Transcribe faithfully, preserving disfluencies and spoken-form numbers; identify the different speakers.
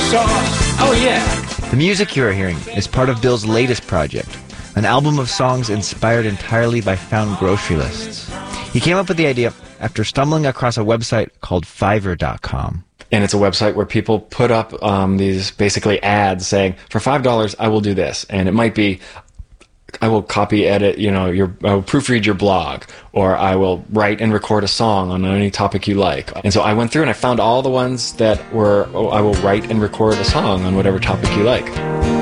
Speaker 1: sauce. Oh, yeah.
Speaker 2: The music you are hearing is part of Bill's latest project, an album of songs inspired entirely by found grocery lists. He came up with the idea after stumbling across a website called Fiverr dot com.
Speaker 3: And it's a website where people put up um, these basically ads saying, for five dollars, I will do this. And it might be, I will copy, edit, you know, your, I will proofread your blog, or I will write and record a song on any topic you like. And so I went through and I found all the ones that were, oh, I will write and record a song on whatever topic you like.